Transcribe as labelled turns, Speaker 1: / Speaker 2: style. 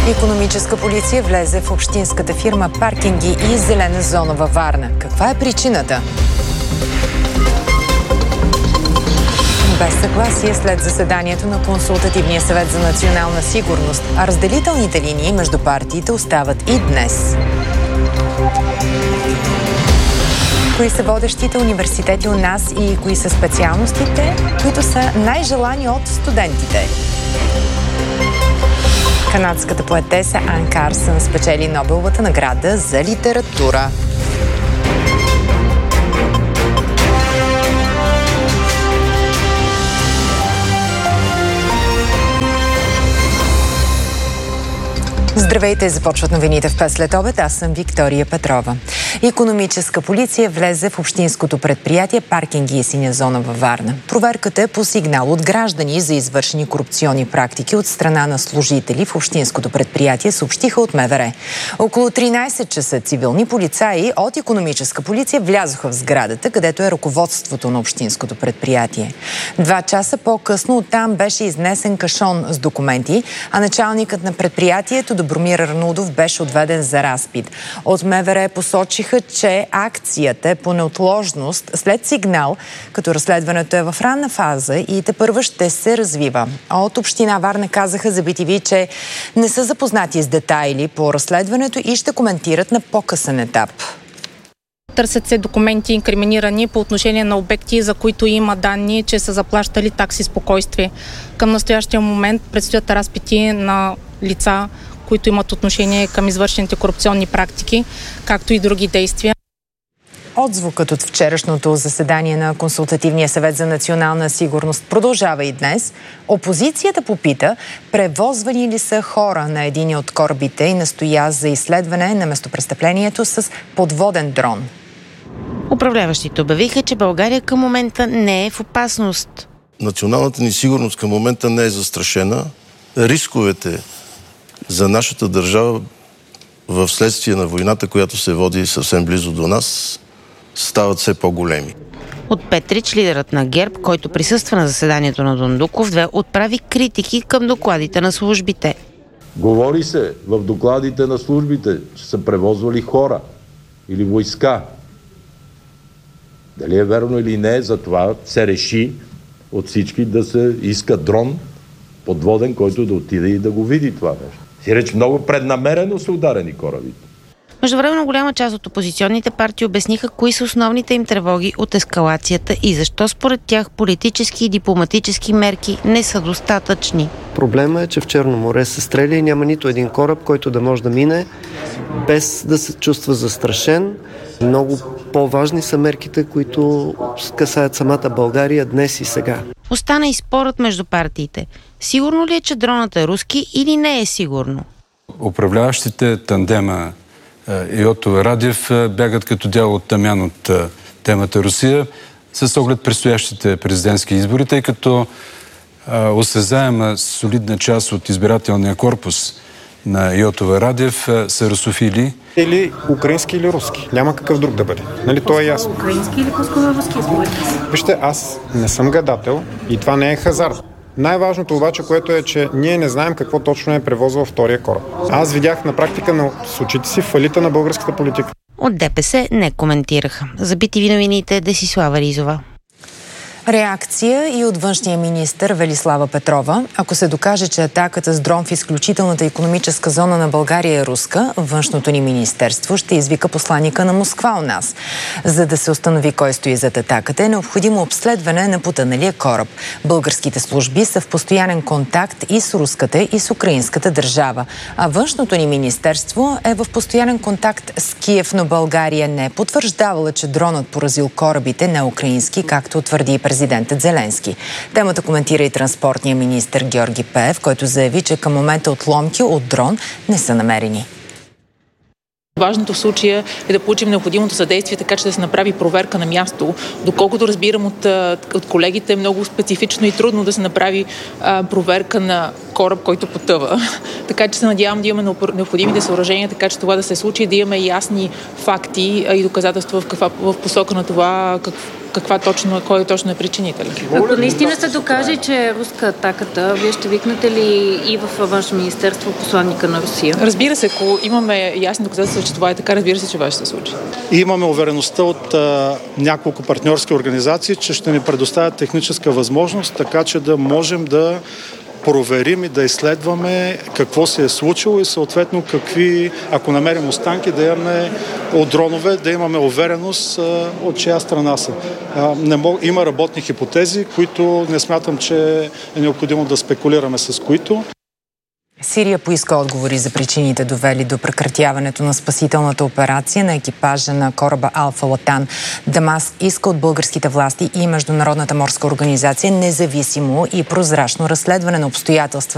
Speaker 1: Икономическа полиция влезе в общинската фирма Паркинги и зелена зона във Варна. Каква е причината? Без съгласие след заседанието на Консултативния съвет за национална сигурност, а разделителните линии между партиите остават и днес. Кои са водещите университети у нас и кои са специалностите, които са най-желани от студентите? Канадската поетеса Ан Карсън спечели Нобеловата награда за литература. Здравейте, започват новините в 5 след обед. Аз съм Виктория Петрова. Икономическа полиция влезе в общинското предприятие Паркинги и синя зона във Варна. Проверката е по сигнал от граждани за извършени корупционни практики от страна на служители в общинското предприятие, съобщиха от МВР. Около 13 часа цивилни полицаи от икономическа полиция влязоха в сградата, където е ръководството на общинското предприятие. 2 часа по-късно оттам беше изнесен кашон с документи, а началникът на предприятието Добромир Арнудов беше отведен за разпит. От МВР посочиха, че акцията е по неотложност след сигнал, като разследването е в ранна фаза и тепърва ще се развива. От община Варна казаха за BTV, че не са запознати с детайли по разследването и ще коментират на по-късен етап.
Speaker 2: Търсят се документи инкриминирани по отношение на обекти, за които има данни, че са заплащали такси спокойствие. Към настоящия момент предстоят разпити на лица, които имат отношение към извършените корупционни практики, както и други действия.
Speaker 1: Отзвукът от вчерашното заседание на Консултативния съвет за национална сигурност продължава и днес. Опозицията попита, превозвани ли са хора на един от корабите и настоя за изследване на местопрестъплението с подводен дрон.
Speaker 3: Управляващите обявиха, че България към момента не е в опасност.
Speaker 4: Националната ни сигурност към момента не е застрашена. Рисковете за нашата държава в следствие на войната, която се води съвсем близо до нас, стават все по-големи.
Speaker 3: От Петрич, лидерът на ГЕРБ, който присъства на заседанието на Дондуков, отправи критики към докладите на службите.
Speaker 5: Говори се в докладите на службите, че са превозвали хора или войска. Дали е верно или не, затова се реши от всички да се иска дрон подводен, който да отиде и да го види това нещо. Сиреч много преднамерено са ударени корабите.
Speaker 3: Междувременно голяма част от опозиционните партии обясниха кои са основните им тревоги от ескалацията и защо според тях политически и дипломатически мерки не са достатъчни.
Speaker 6: Проблема е, че в Черно море се стреля и няма нито един кораб, който да може да мине без да се чувства застрашен. Много по-важни са мерките, които касаят самата България днес и сега.
Speaker 3: Остана и спорът между партиите. Сигурно ли е, че дронът е руски или не е сигурно?
Speaker 7: Управляващите тандема Йотова Радев бягат като дяло от тамян от темата Русия с оглед предстоящите президентски избори, тъй като осезаема солидна част от избирателния корпус на Йотова Радев са русофили.
Speaker 8: Или украински, или руски. Няма какъв друг да бъде. Нали, то е ясно.
Speaker 2: Украински или руски?
Speaker 8: Вижте, аз не съм гадател и това не е хазарт. Най-важното обаче, което е, че ние не знаем какво точно е превозвал втория кораб. Аз видях на практика с очите си фалита на българската политика.
Speaker 3: От ДПС не коментираха. За BTV новините Десислава Ризова.
Speaker 1: Реакция и от външния министър Велислава Петрова. Ако се докаже, че атаката с дрон в изключителната икономическа зона на България е руска, външното ни министерство ще извика посланика на Москва у нас. За да се установи кой стои зад атаката, е необходимо обследване на потъналия кораб. Българските служби са в постоянен контакт и с руската, и с украинската държава. А външното ни министерство е в постоянен контакт с Киев, но България не е потвърждавала, че дронът поразил корабите не украински, както твърди президентът Зеленски. Темата коментира и транспортния министър Георги Пеев, който заяви, че към момента отломки от дрон не са намерени.
Speaker 9: Важното в случая е да получим необходимото съдействие, така че да се направи проверка на място. Доколкото разбирам от колегите, е много специфично и трудно да се направи проверка на кораб, който потъва. Така че се надявам да имаме необходимите съоръжения, така че това да се случи, да имаме ясни факти и доказателства в посока на това кой точно е причинител.
Speaker 3: Ако наистина се докаже, че е руска атаката, вие ще викнете ли и във Външно министерство посланника на Русия?
Speaker 9: Разбира се, ако имаме ясни доказателства, че това е така, разбира се, че това ще се случи.
Speaker 10: И имаме увереността от няколко партньорски организации, че ще ни предоставят техническа възможност, така че да можем да проверим и да изследваме какво се е случило и съответно какви, ако намерим останки, да имаме от дронове, да имаме увереност от чия страна са. Има работни хипотези, които не смятам, че е необходимо да спекулираме с които.
Speaker 1: Сирия поиска отговори за причините, довели до прекратяването на спасителната операция на екипажа на кораба Алфа Латан. Дамаск иска от българските власти и Международната морска организация независимо и прозрачно разследване на обстоятелства